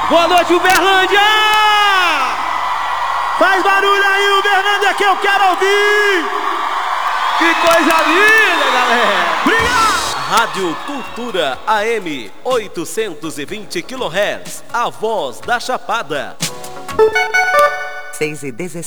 Boa noite, Uberlândia! Faz barulho aí, Uberlândia, que eu quero ouvir! Que coisa linda, galera! Obrigado! Rádio Cultura AM 820 kHz, a voz da Chapada. 6h17.